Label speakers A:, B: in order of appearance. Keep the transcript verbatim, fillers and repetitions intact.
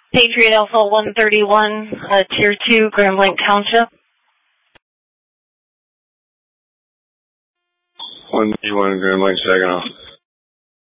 A: Patriot Alpha one thirty-one, uh, Tier two, Grand Blanc Township.
B: one thirty-one, Grand Blanc, second off.